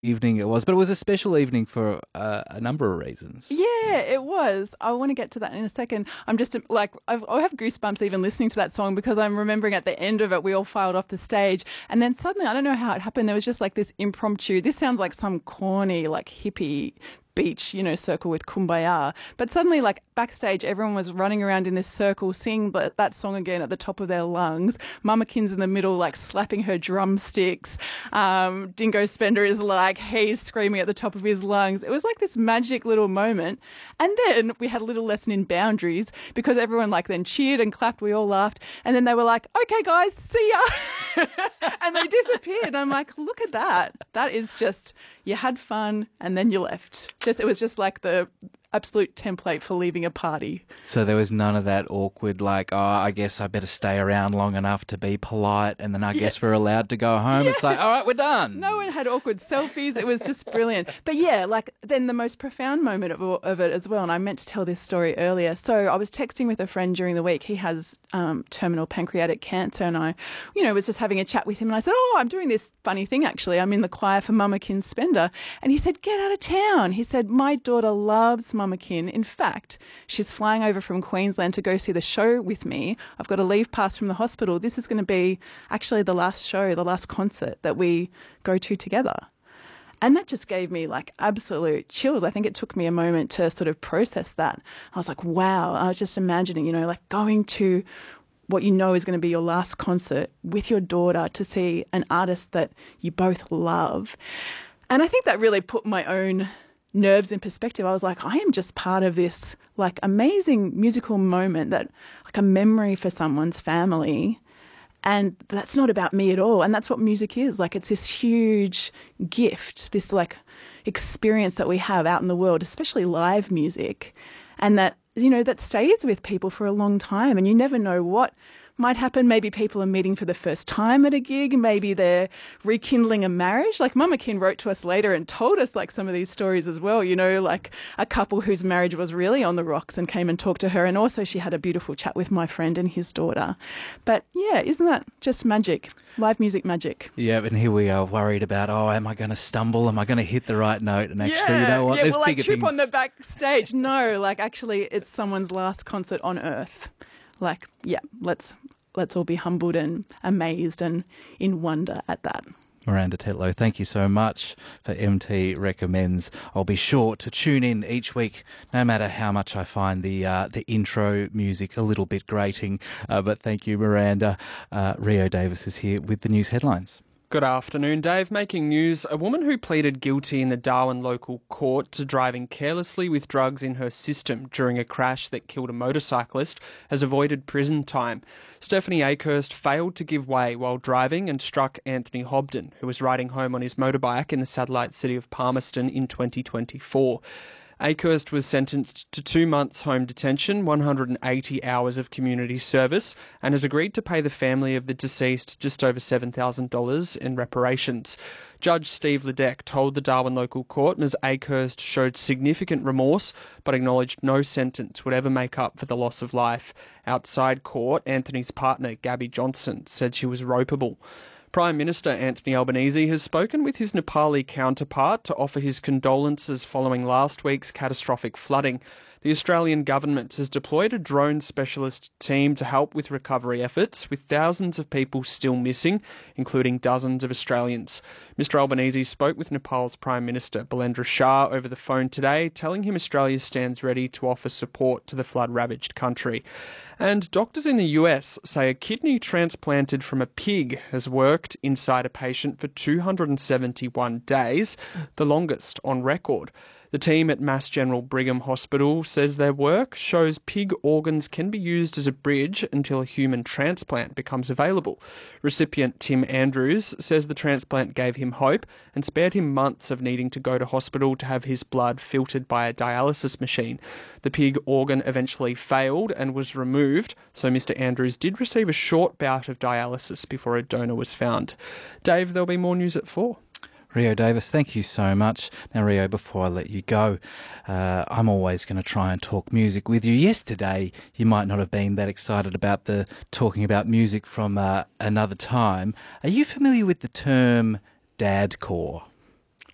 evening it was, but it was a special evening for a number of reasons. Yeah, it was. I want to get to that in a second. I'm just like, I have goosebumps even listening to that song because I'm remembering at the end of it, we all filed off the stage. And then suddenly, I don't know how it happened, there was just like this impromptu, this sounds like some corny, like hippie beach, circle with Kumbaya. But suddenly, like backstage, everyone was running around in this circle, singing that song again at the top of their lungs. Mama Kin's in the middle, like slapping her drumsticks. Dingo Spender is like, he's screaming at the top of his lungs. It was like this magic little moment. And then we had a little lesson in boundaries because everyone like then cheered and clapped. We all laughed. And then they were like, okay, guys, see ya. And they disappeared. And I'm like, look at that. That is just, you had fun and then you left. It was just like the absolute template for leaving a party. So there was none of that awkward, like, oh, I guess I better stay around long enough to be polite, and then I guess we're allowed to go home. It's like, all right, we're done. No one had awkward selfies. It was just brilliant. But yeah, like then the most profound moment of it as well, and I meant to tell this story earlier. So I was texting with a friend during the week. He has terminal pancreatic cancer, and I, was just having a chat with him, and I said, oh, I'm doing this funny thing actually. I'm in the choir for Mama Kin Spender. And he said, get out of town. He said, my daughter loves Mama Kin. In fact, she's flying over from Queensland to go see the show with me. I've got a leave pass from the hospital. This is going to be actually the last show, the last concert that we go to together. And that just gave me like absolute chills. I think it took me a moment to sort of process that. I was like, wow. I was just imagining, like going to what is going to be your last concert with your daughter to see an artist that you both love. And I think that really put my own nerves in perspective. I was like, I am just part of this like amazing musical moment, that like a memory for someone's family. And that's not about me at all. And that's what music is. Like it's this huge gift, this like experience that we have out in the world, especially live music. And that, that stays with people for a long time. And you never know what might happen. Maybe people are meeting for the first time at a gig. Maybe they're rekindling a marriage. Like Mama Kin wrote to us later and told us like some of these stories as well, like a couple whose marriage was really on the rocks and came and talked to her. And also she had a beautiful chat with my friend and his daughter. But yeah, isn't that just magic? Live music magic. Yeah, and here we are worried about, am I going to stumble? Am I going to hit the right note? And actually, you know what? Yeah, There's will I bigger trip things. on the backstage? No, like actually it's someone's last concert on earth. Like, yeah, let's all be humbled and amazed and in wonder at that. Miranda Tetlow, thank you so much for MT Recommends. I'll be sure to tune in each week, no matter how much I find the intro music a little bit grating. But thank you, Miranda. Rio Davis is here with the news headlines. Good afternoon, Dave. Making news, a woman who pleaded guilty in the Darwin local court to driving carelessly with drugs in her system during a crash that killed a motorcyclist has avoided prison time. Stephanie Akehurst failed to give way while driving and struck Anthony Hobden, who was riding home on his motorbike in the satellite city of Palmerston in 2024. Akehurst was sentenced to 2 months home detention, 180 hours of community service, and has agreed to pay the family of the deceased just over $7,000 in reparations. Judge Steve Ledeck told the Darwin local court Ms Akehurst showed significant remorse but acknowledged no sentence would ever make up for the loss of life. Outside court, Anthony's partner, Gabby Johnson, said she was ropeable. Prime Minister Anthony Albanese has spoken with his Nepali counterpart to offer his condolences following last week's catastrophic flooding. The Australian government has deployed a drone specialist team to help with recovery efforts, with thousands of people still missing, including dozens of Australians. Mr Albanese spoke with Nepal's Prime Minister Balendra Shah over the phone today, telling him Australia stands ready to offer support to the flood-ravaged country. And doctors in the US say a kidney transplanted from a pig has worked inside a patient for 271 days, the longest on record. The team at Mass General Brigham Hospital says their work shows pig organs can be used as a bridge until a human transplant becomes available. Recipient Tim Andrews says the transplant gave him hope and spared him months of needing to go to hospital to have his blood filtered by a dialysis machine. The pig organ eventually failed and was removed, so Mr Andrews did receive a short bout of dialysis before a donor was found. Dave, there'll be more news at 4. Rio Davis, thank you so much. Now, Rio, before I let you go, I'm always going to try and talk music with you. Yesterday, you might not have been that excited about the talking about music from another time. Are you familiar with the term dadcore?